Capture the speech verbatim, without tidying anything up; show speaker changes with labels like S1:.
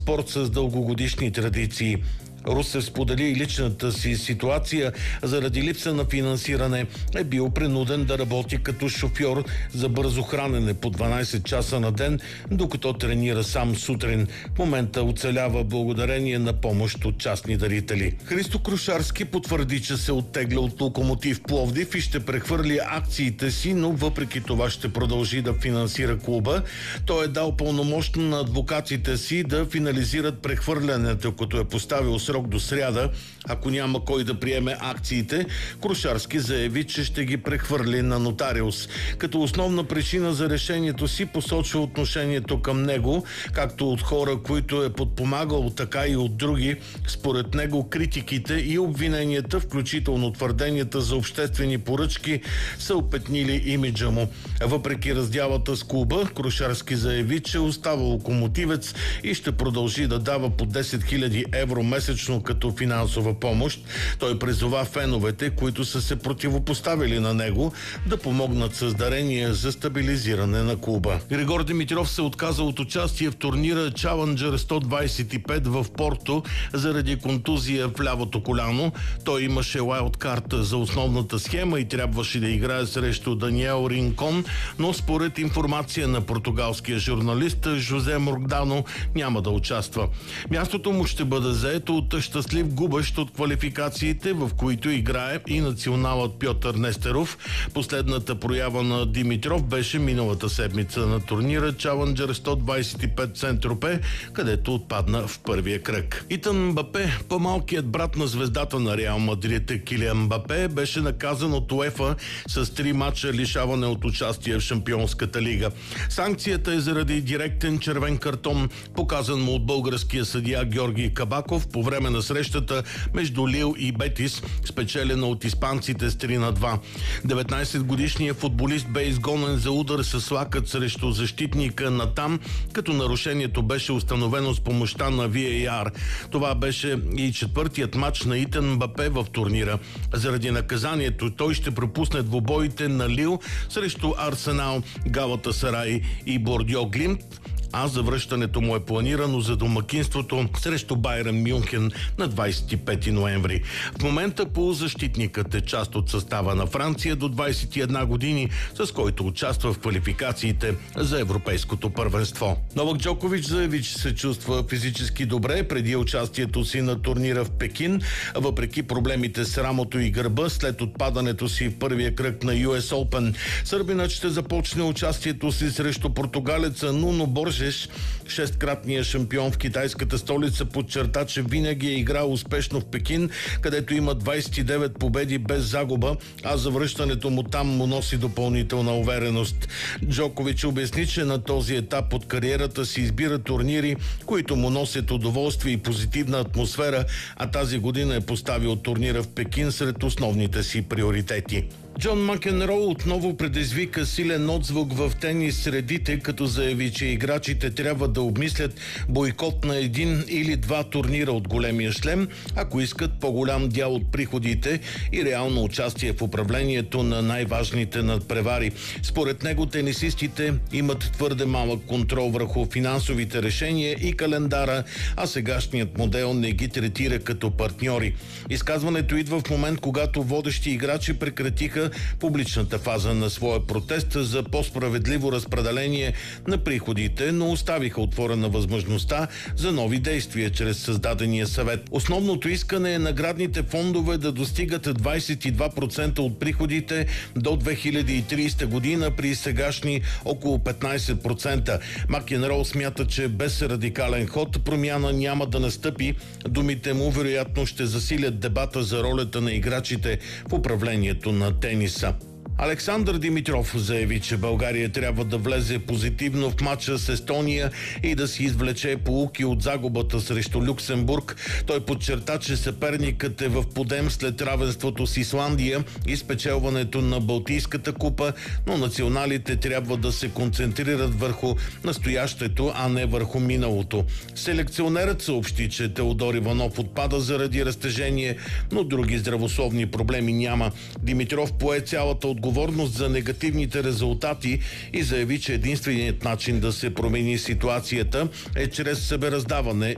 S1: Спорт с дългогодишни традиции. Русев сподели и личната си ситуация. Заради липса на финансиране е бил принуден да работи като шофьор за бързо хранене по дванайсет часа на ден, докато тренира сам сутрин. В момента оцелява благодарение на помощ от частни дарители. Христо Крушарски потвърди, че се оттегля от Локомотив Пловдив и ще прехвърли акциите си, но въпреки това ще продължи да финансира клуба. Той е дал пълномощно на адвокатите си да финализират прехвърлянето, като е поставил срок до сряда. Ако няма кой да приеме акциите, Крушарски заяви, че ще ги прехвърли на нотариус. Като основна причина за решението си посочва отношението към него, както от хора, които е подпомагал, така и от други. Според него критиките и обвиненията, включително твърденията за обществени поръчки, са опетнили имиджа му. Въпреки раздялата с клуба, Крушарски заяви, че остава локомотивец и ще продължи да дава по десет хиляди евро месечно като финансова помощ. Той призова феновете, които са се противопоставили на него, да помогнат с дарения за стабилизиране на клуба. Григор Димитров се отказа от участие в турнира Challenger сто двайсет и пет в Порто заради контузия в лявото коляно. Той имаше уайлдкарт за основната схема и трябваше да играе срещу Даниел Ринкон, но според информация на португалския журналист Жозе Моргдано няма да участва. Мястото му ще бъде заето от щастлив губещ от квалификациите, в които играе и националът Пьотър Нестеров. Последната проява на Димитров беше миналата седмица на турнира Challenger сто двайсет и пет Сен-Тропе, където отпадна в първия кръг. Итан Мбапе, по-малкият брат на звездата на Реал Мадрид Килиан Мбапе, беше наказан от УЕФА с три мача лишаване от участие в Шампионската лига. Санкцията е заради директен червен картон, показан му от българския съдия Георги Кабаков по време на срещата между Лил и Бетис, спечелена от испанците с три на два. деветнайсетгодишният футболист бе изгонен за удар с лакът срещу защитника на там, като нарушението беше установено с помощта на Ви Ей Ар. Това беше и четвъртият матч на Итан Мбапе в турнира. Заради наказанието той ще пропусне двубоите на Лил срещу Арсенал, Галатасарай и Бордьо Глимт, а завръщането му е планирано за домакинството срещу Байерн Мюнхен на двайсет и пети ноември. В момента полузащитникът е част от състава на Франция до двайсет и една години, с който участва в квалификациите за европейското първенство. Новак Джокович заяви, че се чувства физически добре преди участието си на турнира в Пекин, въпреки проблемите с рамото и гърба след отпадането си в първия кръг на Ю Ес Open. Сърбинът ще започне участието си срещу португалеца Нуно Боржес. Шесткратният шампион в китайската столица подчерта, че винаги е играл успешно в Пекин, където има двайсет и девет победи без загуба, а завръщането му там му носи допълнителна увереност. Джокович обясни, че на този етап от кариерата си избира турнири, които му носят удоволствие и позитивна атмосфера, а тази година е поставил турнира в Пекин сред основните си приоритети. Джон Макенроу отново предизвика силен отзвук в тенис средите, като заяви, че играчите трябва да обмислят бойкот на един или два турнира от големия шлем, ако искат по-голям дял от приходите и реално участие в управлението на най-важните надпревари. Според него тенисистите имат твърде малък контрол върху финансовите решения и календара, а сегашният модел не ги третира като партньори. Изказването идва в момент, когато водещи играчи прекратиха публичната фаза на своя протест за по-справедливо разпределение на приходите, но оставиха отворена възможността за нови действия чрез създадения съвет. Основното искане е наградните фондове да достигат двайсет и два процента от приходите до две хиляди и трийсета година при сегашни около петнайсет процента. Макенроу смята, че без радикален ход промяна няма да настъпи. Думите му вероятно ще засилят дебата за ролята на играчите в управлението на тениса. Александър Димитров заяви, че България трябва да влезе позитивно в матча с Естония и да си извлече поуки от загубата срещу Люксембург. Той подчерта, че съперникът е в подем след равенството с Исландия и спечелването на Балтийската купа, но националите трябва да се концентрират върху настоящето, а не върху миналото. Селекционерът съобщи, че Теодор Иванов отпада заради разтежение, но други здравословни проблеми няма. Димитров пое цялата отговорност за негативните резултати и заяви, че единственият начин да се промени ситуацията е чрез себераздаване